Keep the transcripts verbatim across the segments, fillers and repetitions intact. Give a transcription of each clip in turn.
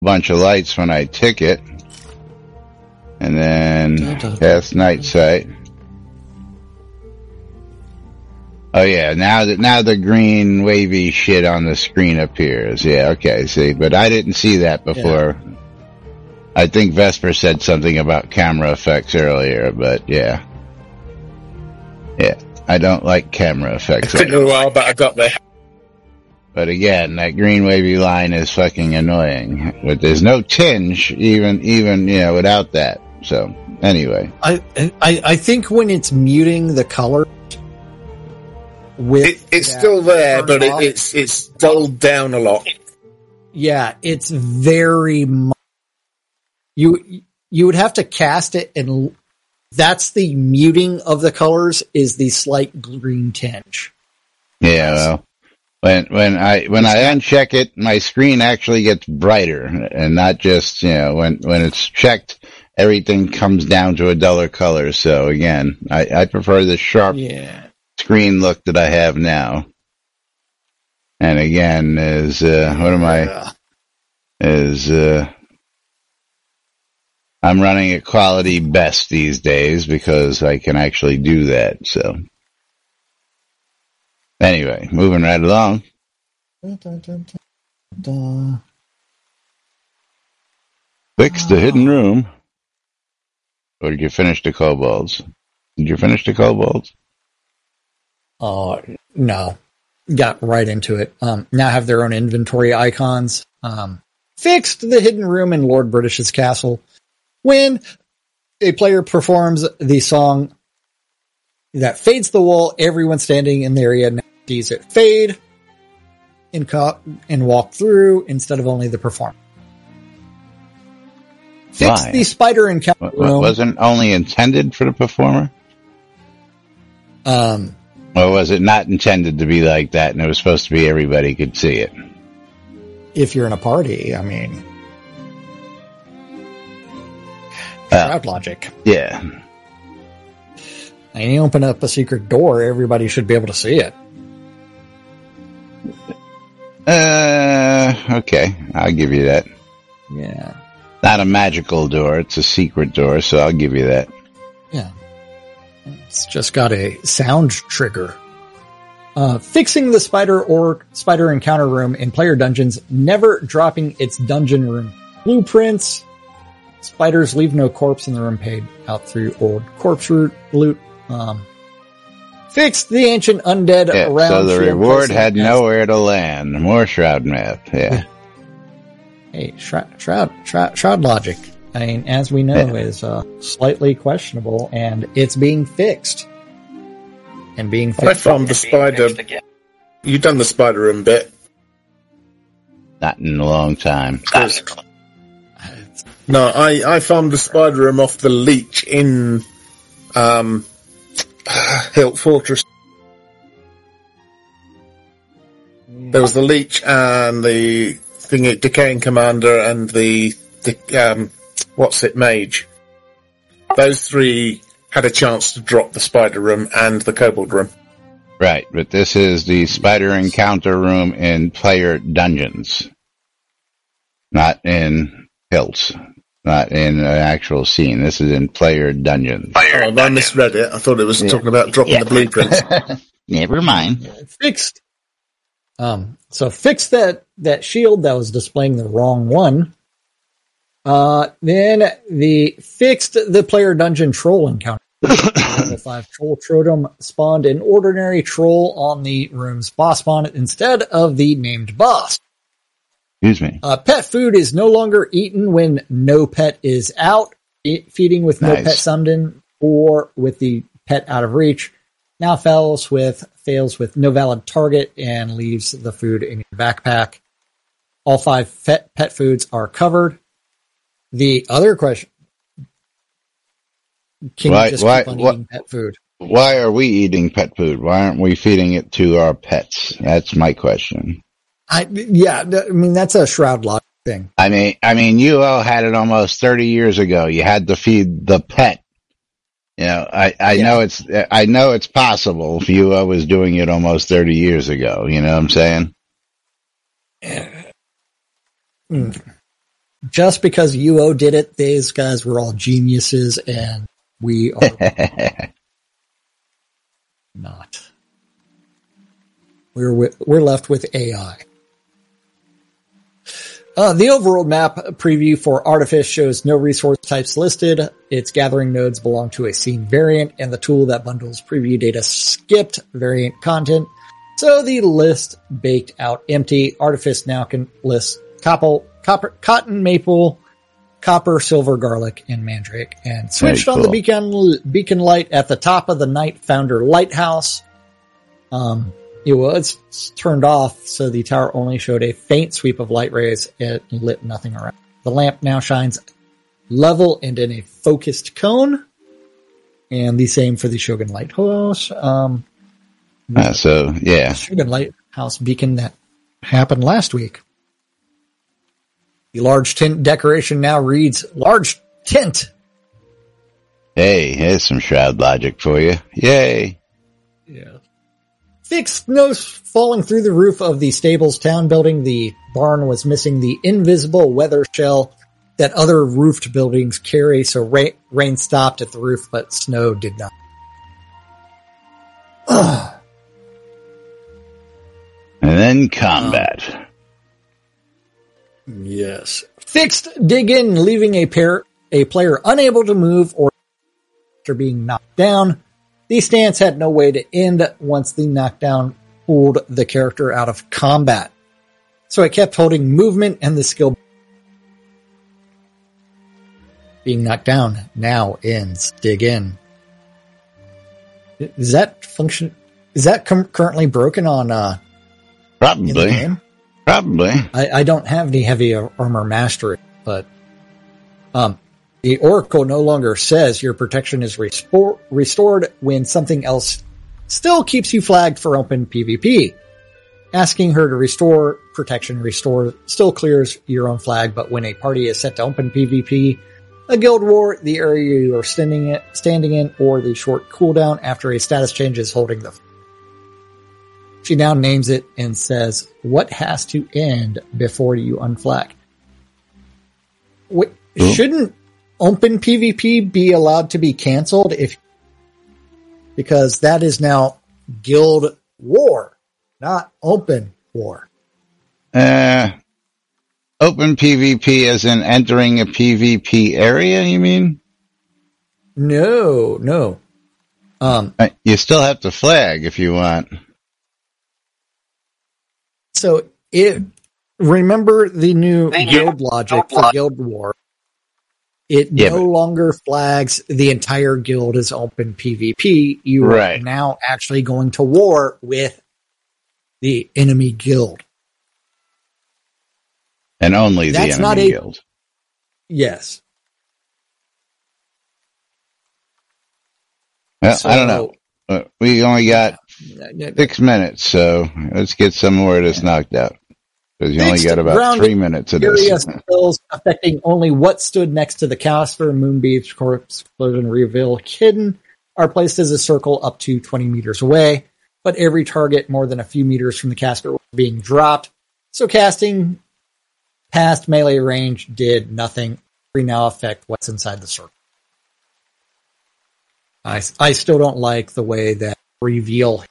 bunch of lights when I tick it. And then cast night sight. Oh yeah, now that now the green wavy shit on the screen appears. Yeah, okay, see, but I didn't see that before. Yeah. I think Vesper said something about camera effects earlier, but yeah. Yeah, I don't like camera effects. It took me a while, but I got there. But again, that green wavy line is fucking annoying. But there's no tinge, even, even, you know, without that. So, anyway. I, I, I think when it's muting the color, with it, it's still there, but it, it's, it's dulled down a lot. Yeah, it's very much. You, you would have to cast it, and that's the muting of the colors, is the slight green tinge. Yeah, well. When when I when I uncheck it, my screen actually gets brighter, and not just, you know, when when it's checked, everything comes down to a duller color. So again, I, I prefer the sharp yeah. screen look that I have now. And again, is uh, what am I? Is uh, I'm running at quality best these days because I can actually do that. So. Anyway, moving right along. Da, da, da, da. Fix the hidden room. Or did you finish the kobolds? Did you finish the kobolds? Oh, uh, no. Got right into it. Um, now have their own inventory icons. Um, fixed the hidden room in Lord British's castle. When a player performs the song that fades the wall, everyone standing in the area now sees it fade and, co- and walk through instead of only the performer. Fix Why? the spider encounter room. Wasn't only intended for the performer? Um, or was it not intended to be like that and it was supposed to be everybody could see it? If you're in a party, I mean. Crowd uh, logic. Yeah. And you open up a secret door, everybody should be able to see it. Uh, okay. I'll give you that. Yeah. Not a magical door, it's a secret door, so I'll give you that. Yeah. It's just got a sound trigger. Uh, fixing the spider or spider encounter room in player dungeons, never dropping its dungeon room blueprints. Spiders leave no corpse in the room paid out through old corpse root loot. Um, fixed the ancient undead yeah, around. So the reward had nowhere to land. More Shroud math, yeah. Hey, Shroud, Shroud, Shroud, Shroud logic, I mean, as we know, yeah. is uh, slightly questionable, and it's being fixed. And being fixed. I found the spider. You done the spider room bit? Not in a long time. No, I, I found the spider room off the leech in um, Hilt Fortress. There was the leech and the thing, Decaying Commander and the, the um, what's it, Mage. Those three had a chance to drop the spider room and the kobold room. Right, but this is the spider encounter room in player dungeons. Not in Hilts. Not in an actual scene. This is in player dungeons. Player oh, I misread it. I thought it was yeah. talking about dropping yeah. the blueprints. Never mind. Fixed. Um, so fix that, that shield that was displaying the wrong one. Uh, then the fixed the player dungeon troll encounter. Level five troll totem spawned an ordinary troll on the room's boss spawn instead of the named boss. Excuse me. Uh, pet food is no longer eaten when no pet is out, eat, feeding with nice. no pet summoned in, or with the pet out of reach. Now fails with fails with no valid target and leaves the food in your backpack. All five pet, pet foods are covered. The other question: Can why, you just why, keep on why, eating pet food? Why are we eating pet food? Why aren't we feeding it to our pets? That's my question. I, yeah, I mean, that's a Shroud logic thing. I mean, I mean, U O had it almost thirty years ago. You had to feed the pet. You know, I, I yeah. know it's, I know it's possible if U O was doing it almost thirty years ago. You know what I'm saying? Mm. just because U O did it, these guys were all geniuses, and we are not. We're with, we're left with A I. Uh, the overworld map preview for Artifice shows no resource types listed. Its gathering nodes belong to a scene variant, and the tool that bundles preview data skipped variant content. So the list baked out empty. Artifice now can list copper, copper, cotton, maple, copper, silver, garlic, and mandrake, and switched cool. on the beacon beacon light at the top of the Night Founder lighthouse. Um, it was turned off, so the tower only showed a faint sweep of light rays. It lit nothing around. The lamp now shines level and in a focused cone, and the same for the Shogun Lighthouse. Um, uh, so yeah, Shogun Lighthouse beacon that happened last week. The large tent decoration now reads large tent. Hey, here's some Shroud logic for you. Yay. Yeah. Fixed snow falling through the roof of the stables town building. The barn was missing the invisible weather shell that other roofed buildings carry, so rain, rain stopped at the roof, but snow did not. Ugh. And then combat. Um, yes. Fixed dig in, leaving a pair a player unable to move or after being knocked down. The stance had no way to end once the knockdown pulled the character out of combat. So I kept holding movement and the skill. Being knocked down now ends. Dig in. Is that function? Is that com- currently broken on? Uh, Probably. In the game? Probably. I, I don't have any heavy armor mastery, but um, the Oracle no longer says your protection is respo- restored when something else still keeps you flagged for open PvP. Asking her to restore protection restore still clears your own flag, but when a party is set to open PvP, a guild war, the area you are standing in, standing in, or the short cooldown after a status change is holding the. She now names it and says, what has to end before you unflag? Wait, oh. Shouldn't open PvP be allowed to be canceled if, because that is now guild war, not open war. Uh, open PvP as in entering a PvP area, you mean? No, no. Um, you still have to flag if you want. So it, remember the new guild logic for Guild War. It yeah, no but, longer flags the entire guild as open PvP. You right. are now actually going to war with the enemy guild. And only the That's enemy not a, guild. Yes. Well, so, I don't know. Uh, we only got six minutes, so let's get some more of this knocked out. Because you only got about three minutes of this. Skills affecting only what stood next to the caster, Moonbeach, Corpse, Explosion, Reveal, Hidden, are placed as a circle up to twenty meters away, but every target more than a few meters from the caster was being dropped, so casting past melee range did nothing. We now affect what's inside the circle. I, I still don't like the way that Reveal.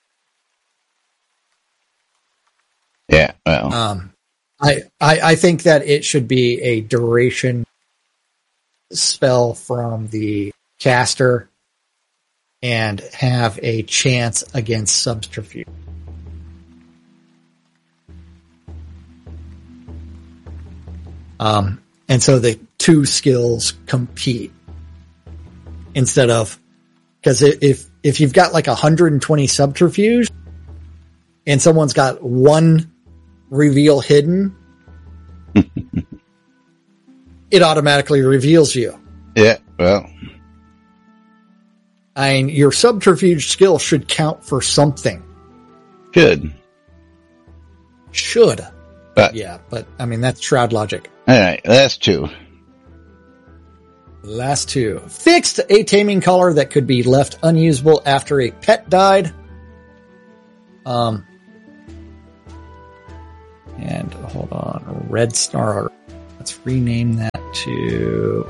Yeah, well. Um, I, I, I think that it should be a duration spell from the caster and have a chance against subterfuge. Um, and so the two skills compete instead of, because if, if you've got like one hundred twenty subterfuge and someone's got one reveal hidden, it automatically reveals you. Yeah, well. I mean, your subterfuge skill should count for something. Should. Should. But, yeah, but, I mean, that's Shroud logic. Alright, last two. Last two. Fixed a taming collar that could be left unusable after a pet died. Um, and hold on, Red Star Let's rename that to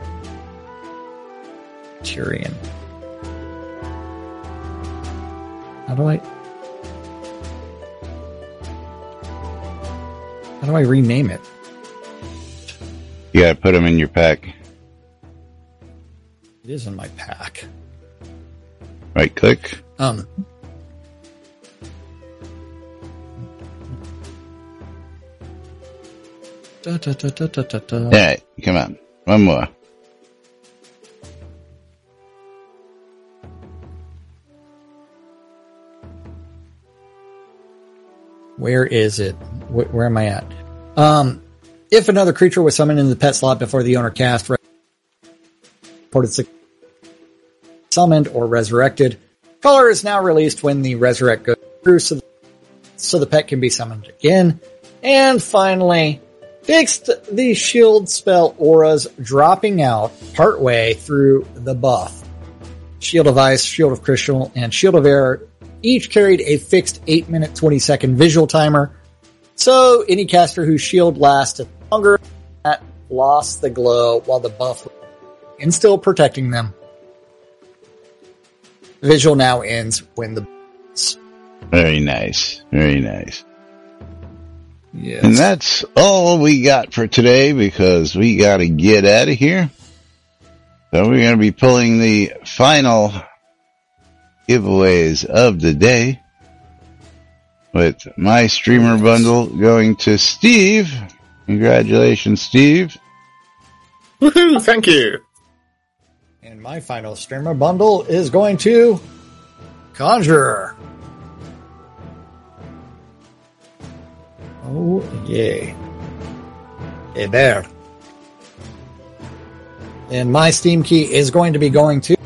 Tyrion. How do I... How do I rename it? You gotta put them in your pack. It is in my pack. Right click. Um. Da, da, da, da, da, da, da. All right, come on. One more. Where is it? Where, where am I at? Um, if another creature was summoned in the pet slot before the owner cast, reported summoned or resurrected, color is now released when the resurrect goes through, so, so the pet can be summoned again. And finally, fixed the shield spell auras dropping out partway through the buff. Shield of Ice, Shield of Crystal, and Shield of Air each carried a fixed eight minute twenty second visual timer. So any caster whose shield lasted longer than that lost the glow while the buff and still protecting them. Visual now ends when the... Very nice. Very nice. Yes. And that's all we got for today because we got to get out of here. So we're going to be pulling the final giveaways of the day with my streamer bundle going to Steve. Congratulations, Steve. Woohoo! Thank you. And my final streamer bundle is going to Conjurer. Oh, yay. Hey there. And my Steam key is going to be going to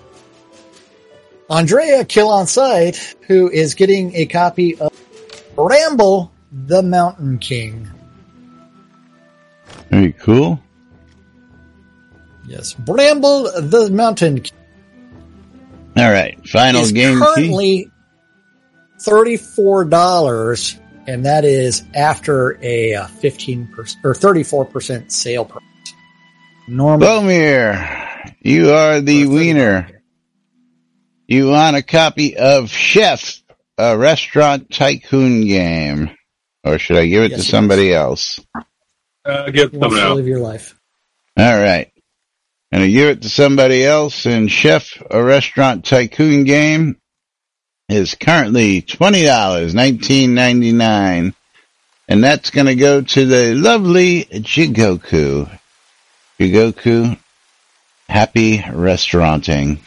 Andrea Kill on Sight, who is getting a copy of Bramble the Mountain King. Very cool. Yes, Bramble the Mountain King. All right, final is game currently key. thirty-four dollars, and that is after a fifteen percent or thirty-four percent sale price. Normally, Bomir, you are the wiener. You want a copy of Chef, a restaurant tycoon game, or should I give it Yes, to it somebody else? Uh, give you want someone to else. live your life. All right. I'm going to give it to somebody else, and Chef, a restaurant tycoon game, is currently twenty dollars, nineteen ninety-nine, and that's going to go to the lovely Jigoku. Jigoku, happy restauranting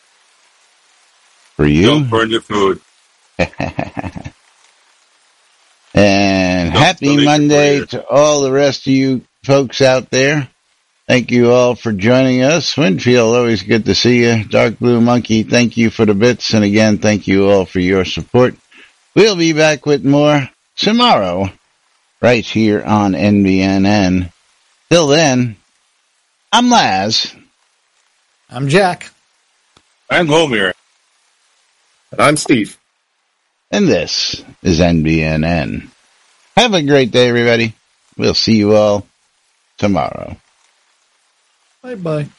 for you. Don't burn your food. And Don't happy delete your Monday career. to all the rest of you folks out there. Thank you all for joining us. Winfield, always good to see you. Dark Blue Monkey, thank you for the bits. And again, thank you all for your support. We'll be back with more tomorrow, right here on N B N N. Till then, I'm Laz. I'm Jack. I'm Homir. And I'm Steve. And this is N B N N. Have a great day, everybody. We'll see you all tomorrow. Bye bye.